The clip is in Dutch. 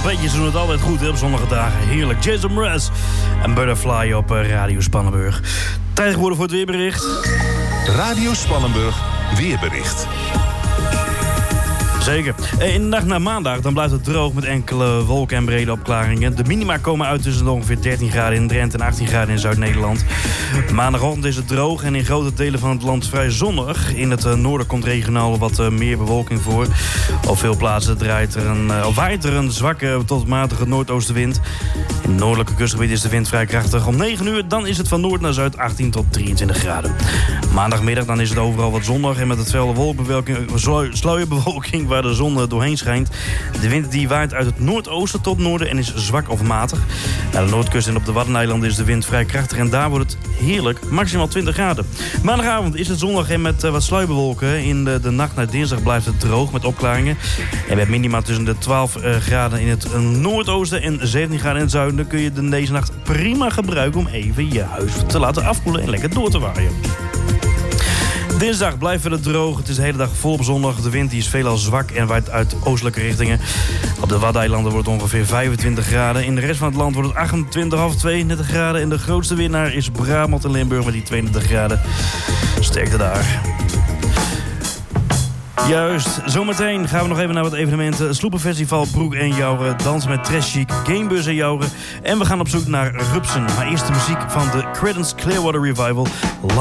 Trompeetjes doen het altijd goed hè, op zonnige dagen. Heerlijk. Jason Mraz en Butterfly op Radio Spannenburg. Tijd geworden voor het weerbericht. Radio Spannenburg weerbericht. Zeker. In de nacht naar maandag dan blijft het droog met enkele wolken en brede opklaringen. De minima komen uit tussen ongeveer 13 graden in Drenthe en 18 graden in Zuid-Nederland. Maandagochtend is het droog en in grote delen van het land vrij zonnig. In het noorden komt regionaal wat meer bewolking voor. Op veel plaatsen waait er een zwakke tot matige noordoostenwind. In het noordelijke kustgebied is de wind vrij krachtig. Om 9 uur dan is het van noord naar zuid 18 tot 23 graden. Maandagmiddag dan is het overal wat zonnig en met het velde sluierbewolking waar de zon doorheen schijnt. De wind die waait uit het noordoosten tot noorden en is zwak of matig. Naar de noordkust en op de Waddeneilanden is de wind vrij krachtig en daar wordt het heerlijk, maximaal 20 graden. Maandagavond is het zonnig en met wat sluierbewolken. In de nacht naar dinsdag blijft het droog met opklaringen. En met minima tussen de 12 graden in het noordoosten en 17 graden in het zuiden kun je deze nacht prima gebruiken om even je huis te laten afkoelen en lekker door te waaien. Dinsdag blijft het droog. Het is de hele dag volop zonnig. De wind die is veelal zwak en waait uit oostelijke richtingen. Op de Waddeneilanden wordt het ongeveer 25 graden. In de rest van het land wordt het 28 of 32 graden. En de grootste winnaar is Brabant en Limburg met die 32 graden. Sterkte daar. Juist, zometeen gaan we nog even naar wat evenementen. Sloepenfestival Broek en Jouren, Dans met Trash Chic, Gamebus en Jouren. En we gaan op zoek naar Rupsen. Maar eerst de muziek van de Creedence Clearwater Revival.